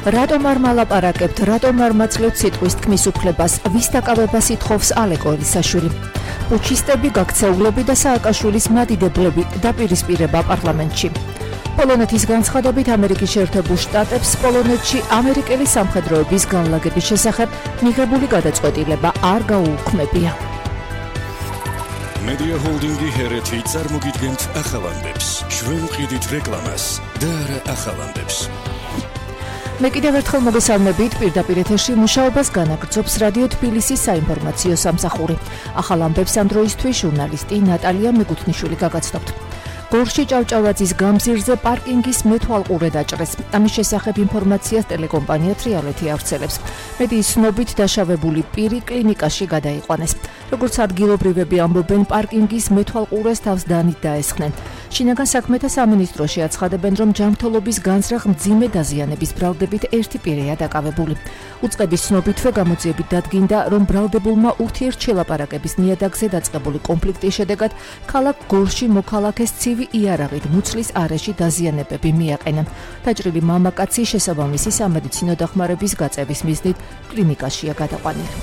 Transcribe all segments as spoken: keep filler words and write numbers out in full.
რატომ არ მალაპარაკებთ, რატომ არ მაძლევთ სიტყვის თქმის უფლებას, ვის დაკავებას ითხოვს ალეკო ელისაშვილი. პუჩისტები, გაქცეულები და სააკაშვილის მადიდებლები დაპირისპირება პარლამენტში. პოლონეთის განცხადებით ამერიკის შეერთებულ შტატებს პოლონეთში ამერიკელი სამხედროების განლაგების შესახებ მიღებული გადაწყვეტილება არ გაუუქმებია. Media Holdingi ჰერეთი წარმოგიდგენთ ახალანდებს. ჩვენ ვყიდით რეკლამას და არა ახალანდებს. მე კიდევ ერთხელ მოგესალმებით, პირდაპირ ეთერში მუშაობას განაგრძობს რადიო თბილისის საინფორმაციო სამსახური. ახალ ამბებს ამ დროისთვის ჟურნალისტი ნატალია მეგუთნიშვილი გაგაცნობთ. გორში ჭავჭავაძის გამზირზე პარკინგის მეთვალყურე დაჭრეს. ამის შესახებ ინფორმაციას ტელეკომპანია თრიალეთი ავრცელებს. მედიის ცნობით დაშავებული პირი კლინიკაში გადაიყვანეს. როგორც ადგილობრივები ამბობენ, პარკინგის მეთვალყურეს თავს დანით დაესხნენ. შინაგან საქმეთა სამინისტროში აცხადებენ, რომ ჯანმრთელობის განზრახ მძიმე დაზიანების ბრალდებით ერთი პირია დაკავებული. უწყების ცნობითვე გამოძიებით დადგინდა, რომ ბრალდებულმა ურთიერთშელაპარაკების ნიადაგზე დაწყებული კონფლიქტის შედეგად ქალაქ გორში მოქალაქეს ცივი იარაღით მუცლის არეში დაზიანებები მიაყენა. დაჭრილი მამაკაცი შესაბამისი სამედიცინო დახმარების გაწევის მიზნით კლინიკაშია გადაყვანილი.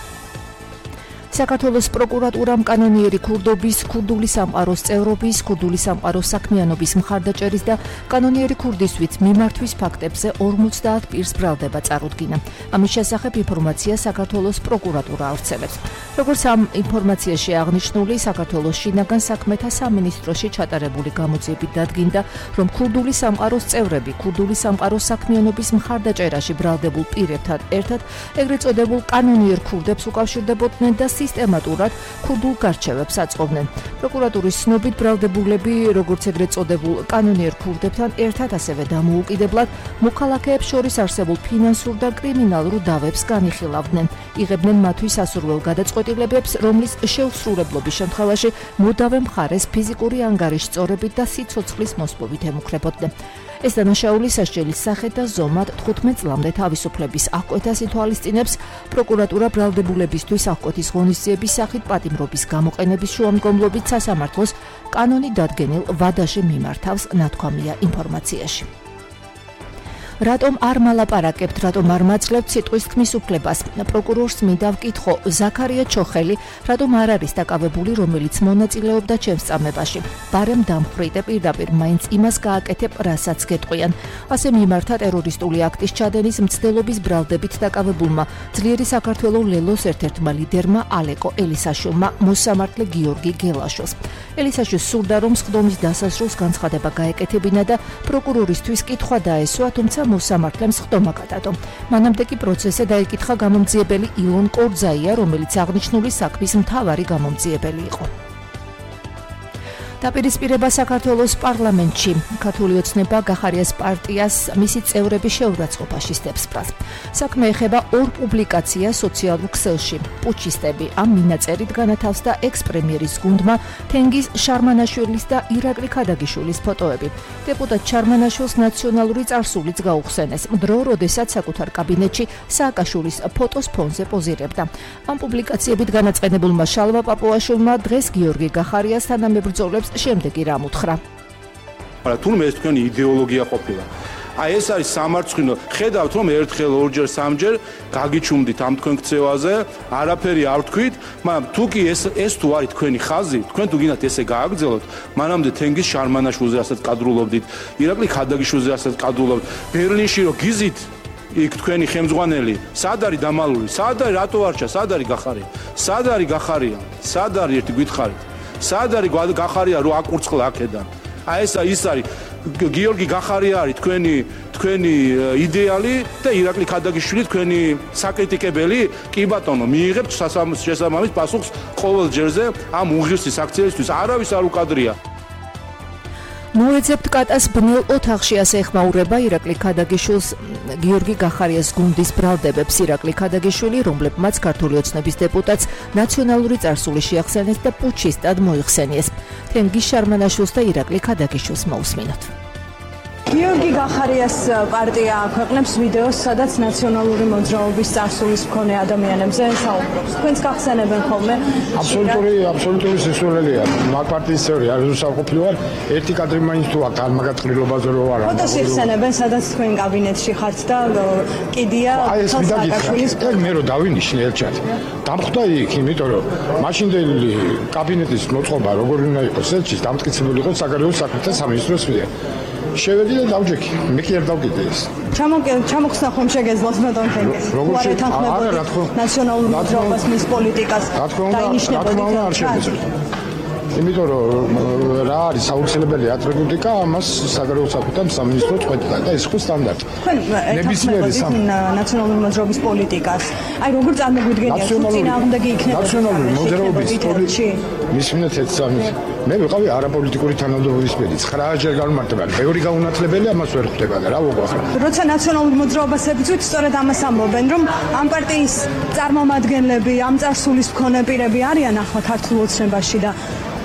საქართველოს პროკურატურამ კანონიერი ქურდობის, ქურდული სამყაროს წევრობის, ქურდული სამყაროს საქმიანობის მხარდაჭერის და კანონიერი ქურდისთვის მიმართვის ფაქტებზე ორმოცდაათ პირს ბრალდება წარუდგინა. ამის შესახებ ინფორმაცია საქართველოს პროკურატურა ავრცელებს. როგორც ამ ინფორმაციაში აღნიშნული, საქართველოს შინაგან საქმეთა სამინისტროში ჩატარებული გამოძიებით დადგინდა, რომ ქურდული სამყაროს წევრები ქურდული სამყაროს საქმიანობის მხარდაჭერაში ბრალდებულ პირებთან ერთად ეგრეთ წოდებულ კანონიერ ქურდებს უკავშირდებოდნენ და სისტემატურად ქურდულ გარჩევებს აწყობდნენ. პროკურატურის ცნობით ბრალდებულები, როგორც ეგრეთ წოდებულ კანონიერ ქურდებთან ერთად ასევე დამოუკიდებლად მოქალაქეებს შორის არსებულ ფინანსურ და კრიმინალურ დავებს განიხილავდნენ. იღებდნენ მათთვის სასურველ გადაწყვეტილებებს, რომლის შეუსრულებლობის შემთხვევაში მოდავე მხარეს ფიზიკური ანგარიშის სწორებით და სიცოცხლის მოსპობით ემუქრებოდნენ. ეს დანაშაული სასჯელის სახით და ზომად თხუთმეტ წლამდე თავისუფლების აღკვეთას ითვალისწინებს. პროკურატურა ბრალდებულებისთვის აღკვეთის ღონისძიების სახით პატიმრობის გამოყენების შუამდგომლობით სასამართლოს კანონი დადგენილ ვადაში მიმართავს, ნათქვამია ინფორმაციაში. რატომ არ მალაპარაკებთ, რატომ არ მაძლევთ სიტყვის თქმის უფლებას? პროკურორს მინდა ვკითხო, ზაქარია ჩოხელი რატომ არ არის დაკავებული, რომელიც მონაწილეობდა ჩემს წამებაში? ბარემ დამხრიტე პირდაპირ მაინც იმას გააკეთებ, რასაც გეტყვიან. ასე მიმართა ტერორისტული აქტის ჩადენის მცდელობის ბრალდებით დაკავებულმა ძლიერი საქართველოს ლელოს ერთ-ერთმა ლიდერმა ალეკო ელისაშვილმა მოსამართლე გიორგი გელაშვილს. ელისაშვილს სურდა, რომ სხდომის დასასრულს განცხადება გაეკეთებინა და პროკურორისთვის კითხვა დაესვა, თუმცა მოსამართლემ სხდომა გადადო. მანამდე კი პროცესზე დაიკითხა გამომძიებელი ილონ კორძაია, რომელიც აღნიშნული საქმის მთავარი გამომძიებელი იყო. დაპირისპირება საქართველოს პარლამენტში. ქართული ოცნება გახარიას პარტიას მისი წევრების შეურაცხყოფაში სტებს პრას. საქმე ეხება ორ პუბლიკაციას სოციალურ ქსელში. პუჩისტები ამ მინაწერით განათავსდა ექს-პრემიერის გუნდმა თენგიზ შარმანაშვილის და ირაკლი ქადაგიშვილის ფოტოები. დეპუტატ შარმანაშვილს ნაციონალური წარსულიც გაუხსენეს, დრო, როდესაც საკუთარ კაბინეტში სააკაშვილის ფოტოს ფონზე პოზირებდა. ამ პუბლიკაციებით განაწყენებულმა შალვა პაპუაშვილმა დღეს გიორგი გახარიას თანამებრძოლებს შემდეგი რამ უთხრა. მაგრამ თურმე ეს თქვენი იდეოლოგია ყოფილა. აი ეს არის სამარცხინო. ხედავთ რომ ერთხელ, ორჯერ, სამჯერ გაგიჩუმდით ამ თქვენ ქცევაზე, არაფერი არ თქვით, მაგრამ თუ კი ეს ეს თუ არის თქვენი ხაზი, თქვენ თუ გინდათ ესე გააგრძელოთ, მანამდე თენგიზ შარმანაშვილზე რასაც კადრულობდით, ირაკლი ქადაგიშვილზე რასაც კადრულობდით, ბერლინში რო გიზით იქ თქვენი ხელმძღვანელი, სად არის დამალული? სად არის რატო არჩა? სად არის გახარია? სად არის გახარია? სად არის ერთი გითხარით? სად არის გახარია რო აკურცხლა აქედან? აი ეს ის არის გიორგი გახარია არის თქვენი თქვენი იდეალი და ირაკლი ქადაგიშვილი თქვენი საკრიტიკებელი? კი ბატონო, მიიღებთ შესაბამის პასუხს ყოველ ჯერზე ამ უღირსის აქციისთვის. არავის არ უკადრია. მოეძებთ კატას ბნელ ოთახში, ასე ეხმაურება ირაკლი ქადაგიშვილს გიორგი გახარიას გუნდის ბრალდებებს. ირაკლი ქადაგიშვილი, რომლებმაც ქართული ოცნების დეპუტატს ნაციონალური წარსული შეახსენეს და პუჩისტად მოიხსენიეს. თენგიზ შარმანაშვილს და ირაკლი ქადაგიშვილს მოусმინოთ. გიორგი გახარიას პარტია აქვეყნებს ვიდეოს, სადაც ნაციონალური მოძრაობის წარსულის მქონე ადამიანებზე საუბრობს. თქვენს გახსენებენ ხოლმე? აბსოლუტური, აბსოლუტური სისულელეა. მაგ პარტიის წევრი არ ვსაუყოფილი ვარ. ერთი კადრი მაინც თუ აქ გამაგატყრილობაზე რო ვარ. ფოტოს იხსენებენ, სადაც თქვენ კაბინეტში ხართ და კიდია სააკაშვილის. ეგ მე რო დავინიშნე ერთად. დამხვდა იქ, იმიტომ რომ მაშინდელი კაბინეტის მოწყობა როგორი უნდა იყოს, ელჩის დამტკიცებული იყო საგარეო საქმეთა სამინისტროს მიერ. შევედი და დავჯექი. მე კი არ დავკიდე ეს. ჩამოხსნა ხომ შეგეძლოს ბატონ თენგეს. როგორ ეთანხმება ნაციონალურ მოძრაობას მის პოლიტიკას და ინიშნებოდა არ შემეძლო. იმიტომ რომ რა არის აუცილებელი ატრიბუტიკა, ამას საგარეო საქმეთა სამინისტრო წყვეტდა და ეს ხო სტანდარტი. ნებისმიერი ნაციონალური მოძრაობის პოლიტიკას. აი როგორ წარმოგვიდგენია თუ წინააღმდეგი იქნება ნაციონალური მოძრაობის პოლიტიკაში? მის მიმართ სამის მე ვიყავი არაპოლიტიკური თანამდებობის პირი. ცხრაჯერ გამართება. ბევრი გაუნათლებელი ამას ვერ ხვდება და რა ვუყვახა. როცა ნაციონალური მოძრაობას ებრძვით, სწორედ ამას ამბობენ, რომ ამ პარტიის წარმომადგენლები, ამ წარსულის მქონე პირები არიან ახლა ქართულ ოცნებაში და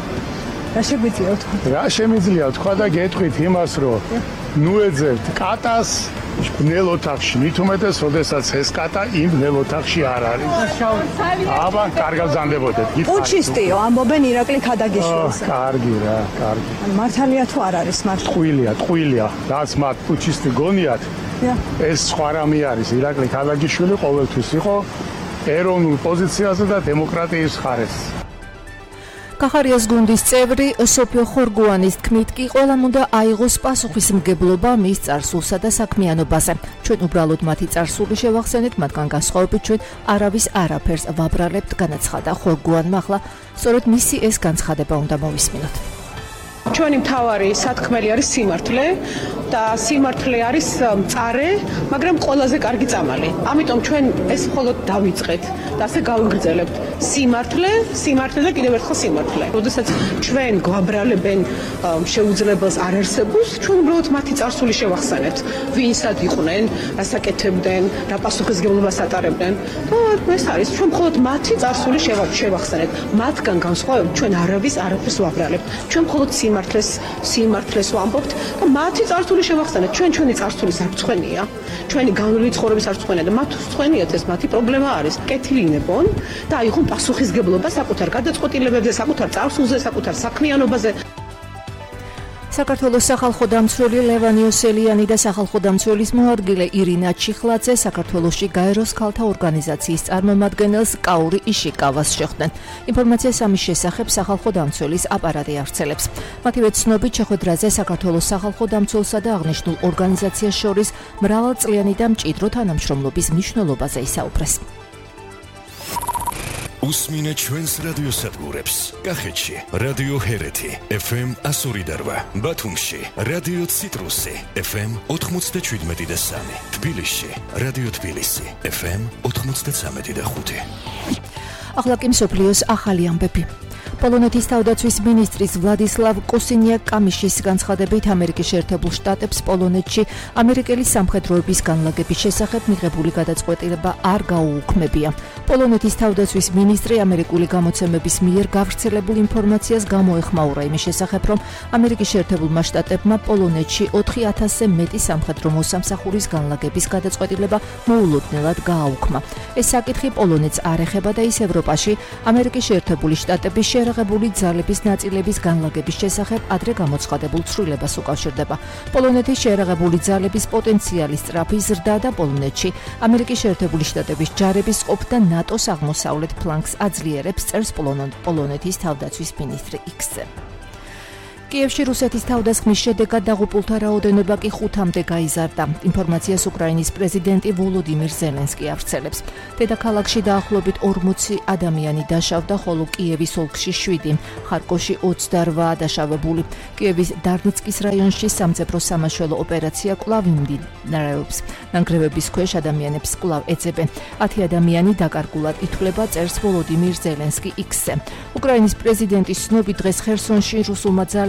რა შეგვიძლია თქვა? რა შემიძლია თქვა და გეტყვით იმას, რომ ნუ ეძებთ კატას ბნელ ოთახში, მით უმეტეს, როდესაც ეს კატა იმ ბნელ ოთახში არ არის. აბა, კარგად ზანდებოდეთ. პუჩისტიო, ამბობენ ირაკლი ქადაგიშვილს. კარგი რა, კარგი. მართალია თუ არ არის მართლა? ტყუილია, ტყუილია. რაც მათ პუჩისტი გონიათ, ეს სხვა რამე არის. ირაკლი ქადაგიშვილი ყოველთვის იყო ეროვნულ პოზიციაზე და დემოკრატიის მხარეს. კახარიას გუნდის წევრი სოფიო ხორგუანის თქმით კი ყველამ უნდა აიღოს პასუხისმგებლობა მის წარსულსა და საქმიანობაზე. ჩვენ უბრალოდ მათი წარსული შევახსენეთ, მათგან განსხვავებით ჩვენ არავის არაფერს ვაბრალებთ, განაცხადა ხორგუანმა. ახლა სწორედ მისი ეს განცხადება უნდა მოვისმინოთ. ჩვენი მთავარი სათქმელი არის სიმართლე და სიმართლე არის მწარე, მაგრამ ყველაზე კარგი წამალი. ამიტომ ჩვენ ეს მხოლოდ დავიწყეთ და ასე გავიგრძელებთ. სიმართლე, სიმართლე და კიდევ ერთხელ სიმართლე. როდესაც ჩვენ გვაბრალებენ შეუძლებელს არარსებულს, ჩვენ უბრალოდ მათი წარსული შევახსენებთ. ვინსად იყვნენ, რას აკეთებდნენ, რა პასუხისმგებლობას ატარებდნენ. და ეს არის ჩვენ მხოლოდ მათი წარსული შევახსენებთ. მათგან განსხვავებით ჩვენ არავის არაფერს ვაბრალებთ. ჩვენ მხოლოდ სიმართლეს, სიმართლეს ვამბობთ და მათი წარსული შევახსენებთ. ჩვენ ჩვენი წარსული სარწმუნოა. ჩვენი განვლილი ცხოვრების სარწმუნოა და მათ სრწმუნოა ეს მათი პრობლემა არის. კეთილინებონ და აიღონ პასუხისმგებლობა საკუთარ გადაწყვეტილებებზე, საკუთარ წარსულზე, საკუთარ საქმიანობაზე. საქართველოს სახალხო დამცველი ლევან იოსელიანი და სახალხო დამცველის მოადგილე ირინა ჩიხლაძე საქართველოში გაეროს ქალთა ორგანიზაციის წარმომადგენელს კაური იშიკავას შეხვდნენ. ინფორმაციას ამის შესახებ სახალხო დამცველის აპარატი ავრცელებს. მათივე ცნობით შეხვედრაზე საქართველოს სახალხო დამცველსა და აღნიშნულ ორგანიზაციას შორის მრავალწლიანი და მჭიდრო თანამშრომლობის მნიშვნელობაზე ისაუბრეს. უსმინე ჩვენს რადიოსადგურებს. კახეთში რადიო ჰერეთი ეფ ემ ასორი და რვა, ბათუმში რადიო ციტრუსი ეფ ემ ოთხმოცდაშვიდმეტი და სამი, თბილისში რადიო თბილისი ეფ ემ ოთხმოცდაცამეტი და ხუთი. ახლა კი მსოფლიოს ახალი ამბები. პოლონეთის თავდაცვის მინისტრის ვლადისლავ კოსინიაკ-კამიშის განცხადებით ამერიკის შეერთებულ შტატებს პოლონეთში ამერიკელი სამხედროების განლაგების შესახებ მიღებული გადაწყვეტილება არ გაუუქმებია. პოლონეთის თავდაცვის მინისტრი ამერიკული გამოცემების მიერ გავრცელებულ ინფორმაციას გამოეხმაურა იმის შესახებ, რომ ამერიკის შეერთებულმა შტატებმა პოლონეთში ოთხი ათასზე მეტი სამხედრო მოსამსახურის განლაგების გადაწყვეტილება მოულოდნელად გააუქმა. ეს საკითხი პოლონეთს არ ეხება და ის ევროპაში ამერიკის შეერთებული შტატების შეერაღებული ძალების ნაწილების განლაგების შესახებ ადრე გამოცხადებულ ცვლილებას უკავშირდება. პოლონეთის შეერაღებული ძალების პოტენციალის სწრაფი ზრდა და პოლონეთში ამერიკის შეერთებული შტატების ჯარების ყოფ და ნატოს აღმოსავლეთ ფლანგს აძლიერებს, წერს პოლონეთის თავდაცვის მინისტრი იქსზე. კიევში რუსეთის თავდასხმის შედეგად დაღუპულთა რაოდენობა კი ხუთამდე გაიზარდა. ინფორმაციას უკრაინის პრეზიდენტი ვოლოდიმირ ზელენსკი ავრცელებს. დედაქალაქში დაახლოებით ორმოცი ადამიანი დაშავდა, ხოლო კიევის ოლქში შვიდი, ხარკოვში ოცდარვა დაშავებული. კიევის დარნიცკის რაიონში სამძებრო სამაშველო ოპერაცია კვლავ მიმდინარეობს. ნანგრევების ქვეშ ადამიანებს კვლავ ეძებენ. ათი ადამიანი დაკარგულად ითვლება, წერს ვოლოდიმირ ზელენსკი იქსზე. უკრაინის პრეზიდენტის ცნობით დღეს ხერსონში რუსულმა ძალებმა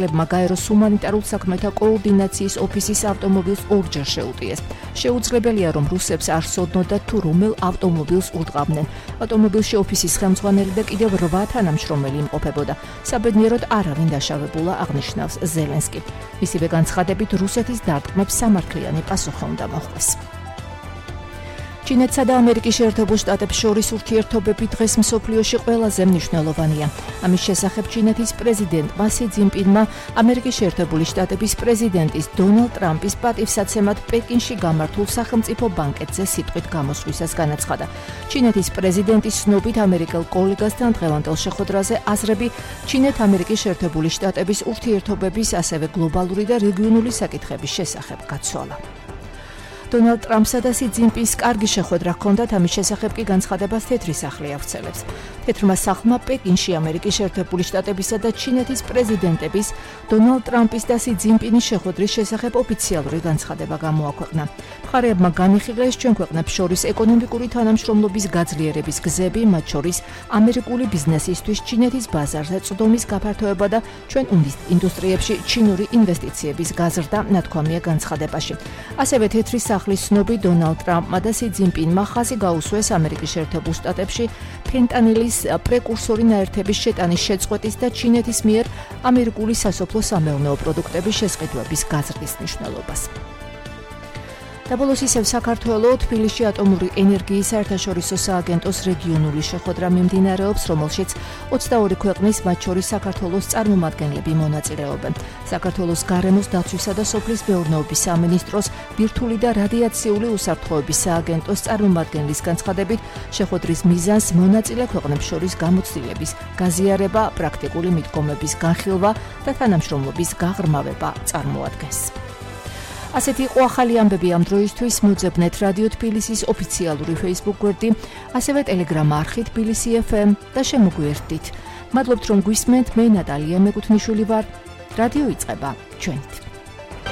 მხარეებმა გაეროს ჰუმანიტარულ საქმეთა კოორდინაციის ოფისის ავტომობილს ორჯერ შეუტიეს. შეუძლებელია, რომ რუსებს არ სცოდნოდათ თუ რომელ ავტომობილს ურტყავდნენ. ავტომობილში ოფისის ხელმძღვანელი და კიდევ რვა თანამშრომელი იმყოფებოდა. საბედნიეროდ არავინ დაშავებულა, აღნიშნავს ზელენსკი. მისივე განცხადებით, რუსეთის დარტყმებს სამართლიანი პასუხი უნდა მოხვდეს. ჩინეთსა და ამერიკის შეერთებულ შტატებს შორის ურთიერთობები დღეს მსოფლიოში ყველაზე მნიშვნელოვანია. ამის შესახებ ჩინეთის პრეზიდენტმა სი ძინპინმა ამერიკის შეერთებული შტატების პრეზიდენტის დონალდ ტრამპის პატივსაცემად პეკინში გამართულ სახელმწიფო ბანკეტზე სიტყვით გამოსვლისას განაცხადა. ჩინეთის პრეზიდენტის ცნობით ამერიკელ კოლეგასთან დღევანდელ შეხვედრაზე აზრები ჩინეთ-ამერიკის შეერთებული შტატების ურთიერთობების, ასევე გლობალური და რეგიონული საკითხების შესახებ გაცვალა. დონალდ ტრამპსა და სი ძინპინს კარგი შეხვედრა ჰქონდათ, ამის შესახებ კი განცხადებას თეთრი სახლი ავრცელებს. თეთრმა სახლმა პეკინში ამერიკის შეერთებული შტატებისა და ჩინეთის პრეზიდენტების დონალდ ტრამპის და სი ძინპინის შეხვედრის შესახებ ოფიციალური განცხადება გამოაქვეყნა. მხარეებმა განიხილეს ჩვენ ქვეყნებს შორის ეკონომიკური თანამშრომლობის გაძლიერების გზები, მათ შორის ამერიკული ბიზნესისთვის ჩინეთის ბაზარზე წვდომის გაფართოება და ჩვენ ინდუსტრიებში ჩინური ინვესტიციების გაზრდა, ნათქვამია განცხადებაში. ასევე თეთრი სახლის ცნობი დონალდ ტრამპმა და სი ძინპინმა ხაზი გაუსვეს ამერიკის შეერთებულ შტატებში ფენტანილის პრეკურსორი ნაერთების შეტანის შეწყვეტის და ჩინეთის მიერ ამერიკული სასოფლო სამეურნეო პროდუქტების შესყიდვების გაზრდის მნიშვნელობას. დაბოლოს ისევ საქართველოს თბილისში ატომური ენერგიის საერთაშორისო სააგენტოს რეგიონული შეხვედრა მიმდინარეობს, რომელშიც ოცდაორი ქვეყნის, მათ შორის საქართველოს წარმომადგენლები მონაწილეობენ. საქართველოს გარემოს დაცვისა და სოფლის მეურნეობის სამინისტროს ბირთვული და რადიაციული უსაფრთხოების სააგენტოს წარმომადგენლის განცხადებით, შეხვედრის მიზანს მონაწილე ქვეყნებს შორის გამოცდილების გაზიარება, პრაქტიკული მიდგომების განხილვა და თანამშრომლობის გაღრმავება წარმოადგენს. ასეთი იყო ახალი ამბები ამ დროისთვის. მოძებნეთ რადიო თბილისის ოფიციალური Facebook გვერდი, ასევე Telegram არხი თბილისი ეფ ემ და შემოგვიერთდით. მადლობთ, რომ გვისმენთ. მე ნატალია მეკუთვნიშვილი ვარ. რადიო იწყება ჩვენით.